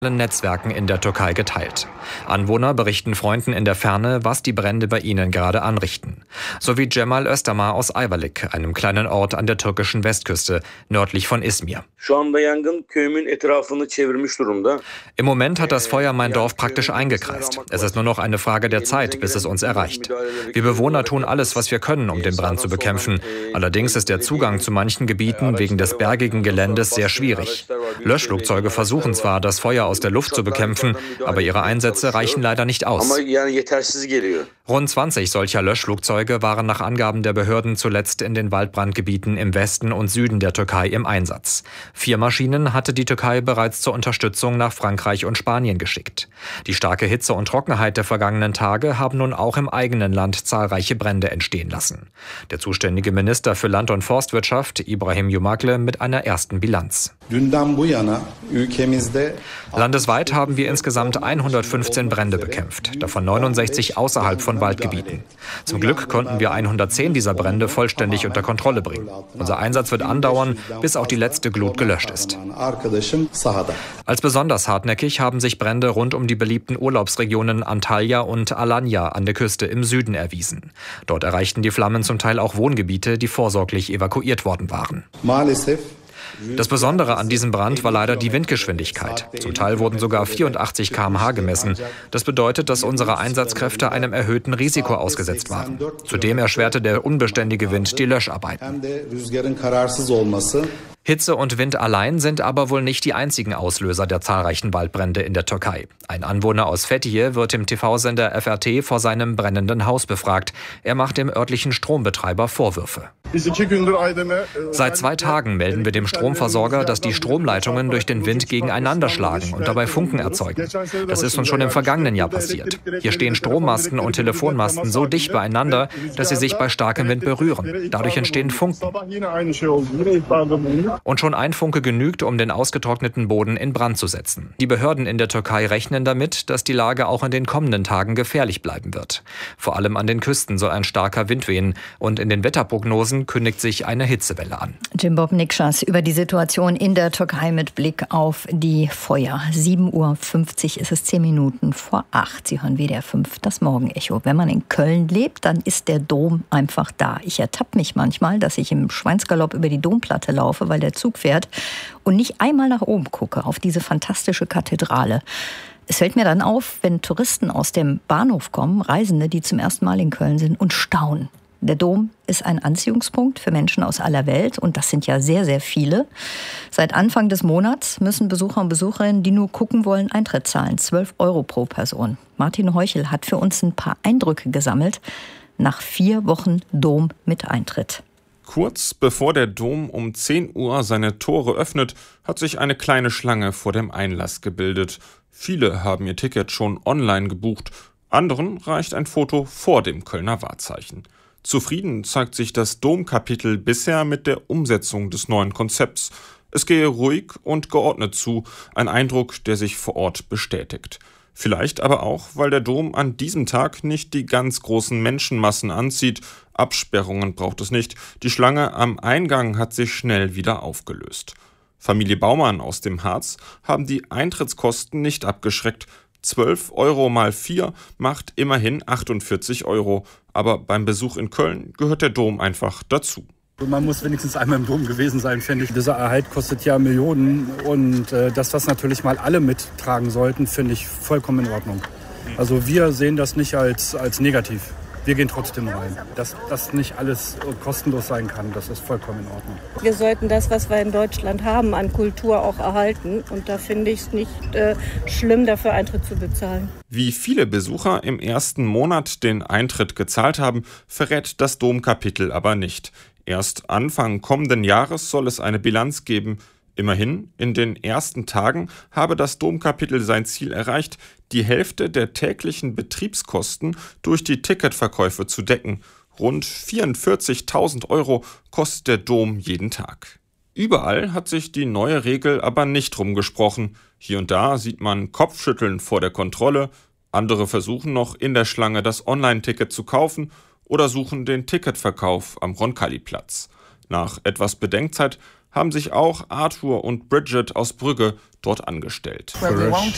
Netzwerken in der Türkei geteilt. Anwohner berichten Freunden in der Ferne, was die Brände bei ihnen gerade anrichten. So wie Cemal Özdemir aus Ayvalık, einem kleinen Ort an der türkischen Westküste, nördlich von Izmir. Im Moment hat das Feuer mein Dorf praktisch eingekreist. Es ist nur noch eine Frage der Zeit, bis es uns erreicht. Wir Bewohner tun alles, was wir können, um den Brand zu bekämpfen. Allerdings ist der Zugang zu manchen Gebieten wegen des bergigen Geländes sehr schwierig. Löschflugzeuge versuchen zwar, das Feuer aus der Luft zu bekämpfen, aber ihre Einsätze reichen leider nicht aus. Rund 20 solcher Löschflugzeuge waren nach Angaben der Behörden zuletzt in den Waldbrandgebieten im Westen und Süden der Türkei im Einsatz. 4 Maschinen hatte die Türkei bereits zur Unterstützung nach Frankreich und Spanien geschickt. Die starke Hitze und Trockenheit der vergangenen Tage haben nun auch im eigenen Land zahlreiche Brände entstehen lassen. Der zuständige Minister für Land- und Forstwirtschaft, Ibrahim Yumakle, mit einer ersten Bilanz. Landesweit haben wir insgesamt 115 Brände bekämpft, davon 69 außerhalb von Waldgebieten. Zum Glück konnten wir 110 dieser Brände vollständig unter Kontrolle bringen. Unser Einsatz wird andauern, bis auch die letzte Glut gelöscht ist. Als besonders hartnäckig haben sich Brände rund um die beliebten Urlaubsregionen Antalya und Alanya an der Küste im Süden erwiesen. Dort erreichten die Flammen zum Teil auch Wohngebiete, die vorsorglich evakuiert worden waren. Das Besondere an diesem Brand war leider die Windgeschwindigkeit. Zum Teil wurden sogar 84 km/h gemessen. Das bedeutet, dass unsere Einsatzkräfte einem erhöhten Risiko ausgesetzt waren. Zudem erschwerte der unbeständige Wind die Löscharbeiten. Hitze und Wind allein sind aber wohl nicht die einzigen Auslöser der zahlreichen Waldbrände in der Türkei. Ein Anwohner aus Fethiye wird im TV-Sender FRT vor seinem brennenden Haus befragt. Er macht dem örtlichen Strombetreiber Vorwürfe. Seit 2 Tagen melden wir dem Stromversorger, dass die Stromleitungen durch den Wind gegeneinander schlagen und dabei Funken erzeugen. Das ist uns schon im vergangenen Jahr passiert. Hier stehen Strommasten und Telefonmasten so dicht beieinander, dass sie sich bei starkem Wind berühren. Dadurch entstehen Funken. Und schon ein Funke genügt, um den ausgetrockneten Boden in Brand zu setzen. Die Behörden in der Türkei rechnen damit, dass die Lage auch in den kommenden Tagen gefährlich bleiben wird. Vor allem an den Küsten soll ein starker Wind wehen und in den Wetterprognosen kündigt sich eine Hitzewelle an. Jimbob Nikschas über die Situation in der Türkei mit Blick auf die Feuer. 7:50 Uhr ist es 10 Minuten vor 8. Sie hören WDR 5, das Morgenecho. Wenn man in Köln lebt, dann ist der Dom einfach da. Ich ertappe mich manchmal, dass ich im Schweinsgalopp über die Domplatte laufe, weil der Zug fährt und nicht einmal nach oben gucke, auf diese fantastische Kathedrale. Es fällt mir dann auf, wenn Touristen aus dem Bahnhof kommen, Reisende, die zum ersten Mal in Köln sind und staunen. Der Dom ist ein Anziehungspunkt für Menschen aus aller Welt und das sind ja sehr, sehr viele. Seit Anfang des Monats müssen Besucher und Besucherinnen, die nur gucken wollen, Eintritt zahlen. 12 € pro Person. Martin Heuchel hat für uns ein paar Eindrücke gesammelt nach 4 Wochen Dom mit Eintritt. Kurz bevor der Dom um 10 Uhr seine Tore öffnet, hat sich eine kleine Schlange vor dem Einlass gebildet. Viele haben ihr Ticket schon online gebucht. Anderen reicht ein Foto vor dem Kölner Wahrzeichen. Zufrieden zeigt sich das Domkapitel bisher mit der Umsetzung des neuen Konzepts. Es gehe ruhig und geordnet zu, ein Eindruck, der sich vor Ort bestätigt. Vielleicht aber auch, weil der Dom an diesem Tag nicht die ganz großen Menschenmassen anzieht. Absperrungen braucht es nicht. Die Schlange am Eingang hat sich schnell wieder aufgelöst. Familie Baumann aus dem Harz haben die Eintrittskosten nicht abgeschreckt. 12 € mal 4 macht immerhin 48 €. Aber beim Besuch in Köln gehört der Dom einfach dazu. Man muss wenigstens einmal im Dom gewesen sein, finde ich. Dieser Erhalt kostet ja Millionen und das natürlich mal alle mittragen sollten, finde ich vollkommen in Ordnung. Also wir sehen das nicht als negativ. Wir gehen trotzdem rein. Dass das nicht alles kostenlos sein kann, das ist vollkommen in Ordnung. Wir sollten das, was wir in Deutschland haben, an Kultur auch erhalten. Und da finde ich es nicht schlimm, dafür Eintritt zu bezahlen. Wie viele Besucher im ersten Monat den Eintritt gezahlt haben, verrät das Domkapitel aber nicht. Erst Anfang kommenden Jahres soll es eine Bilanz geben. Immerhin, in den ersten Tagen habe das Domkapitel sein Ziel erreicht, die Hälfte der täglichen Betriebskosten durch die Ticketverkäufe zu decken. Rund 44.000 € kostet der Dom jeden Tag. Überall hat sich die neue Regel aber nicht rumgesprochen. Hier und da sieht man Kopfschütteln vor der Kontrolle. Andere versuchen noch in der Schlange das Online-Ticket zu kaufen oder suchen den Ticketverkauf am Roncalli-Platz. Nach etwas Bedenkzeit haben sich auch Arthur und Bridget aus Brügge dort angestellt.